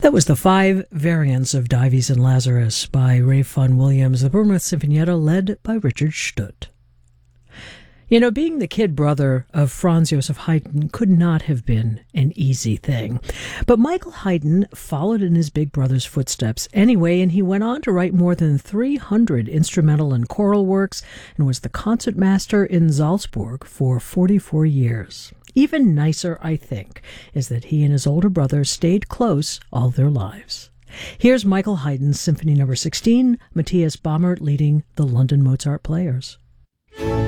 That was the five variants of Dives and Lazarus by Ralph Vaughan Williams, the Bournemouth Sinfonietta led by Richard Stutt. You know, being the kid brother of Franz Joseph Haydn could not have been an easy thing. But Michael Haydn followed in his big brother's footsteps anyway, and he went on to write more than 300 instrumental and choral works and was the concertmaster in Salzburg for 44 years. Even nicer, I think, is that he and his older brother stayed close all their lives. Here's Michael Haydn's Symphony No. 16, Matthias Baumert leading the London Mozart Players.